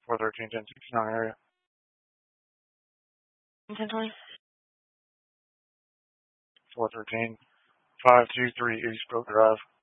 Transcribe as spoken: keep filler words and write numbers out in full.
four thirteen, ten sixty-nine area. ten twenty. four thirteen, five two three East Brook Drive.